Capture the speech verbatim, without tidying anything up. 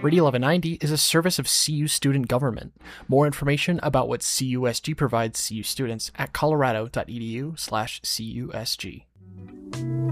Radio eleven ninety is a service of C U Student Government. More information about what C U S G provides C U students at colorado.edu slash CUSG.